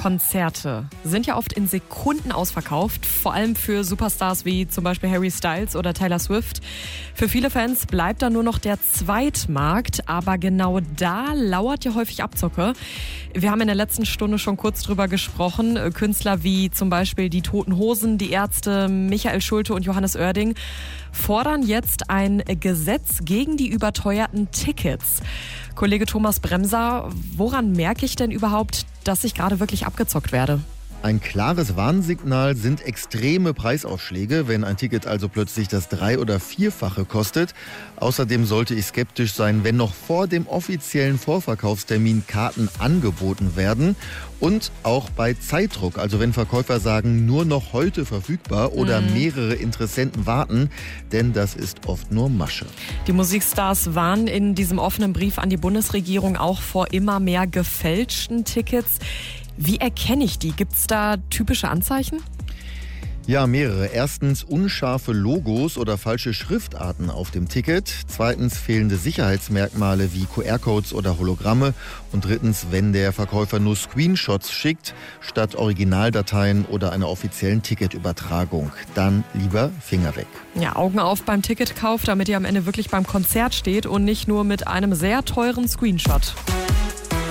Konzerte sind ja oft in Sekunden ausverkauft, vor allem für Superstars wie zum Beispiel Harry Styles oder Taylor Swift. Für viele Fans bleibt dann nur noch der Zweitmarkt, aber genau da lauert ja häufig Abzocke. Wir haben in der letzten Stunde schon kurz drüber gesprochen. Künstler wie zum Beispiel die Toten Hosen, die Ärzte, Michael Schulte und Johannes Oerding fordern jetzt ein Gesetz gegen die überteuerten Tickets. Kollege Thomas Bremser, woran merke ich denn überhaupt, dass ich gerade wirklich abgezockt werde? Ein klares Warnsignal sind extreme Preisaufschläge, wenn ein Ticket also plötzlich das 3- oder 4-fache kostet. Außerdem sollte ich skeptisch sein, wenn noch vor dem offiziellen Vorverkaufstermin Karten angeboten werden. Und auch bei Zeitdruck, also wenn Verkäufer sagen, nur noch heute verfügbar oder mehrere Interessenten warten, denn das ist oft nur Masche. Die Musikstars warnen in diesem offenen Brief an die Bundesregierung auch vor immer mehr gefälschten Tickets. Wie erkenne ich die? Gibt es da typische Anzeichen? Ja, mehrere. Erstens unscharfe Logos oder falsche Schriftarten auf dem Ticket. Zweitens fehlende Sicherheitsmerkmale wie QR-Codes oder Hologramme. Und drittens, wenn der Verkäufer nur Screenshots schickt, statt Originaldateien oder einer offiziellen Ticketübertragung. Dann lieber Finger weg. Ja, Augen auf beim Ticketkauf, damit ihr am Ende wirklich beim Konzert steht und nicht nur mit einem sehr teuren Screenshot.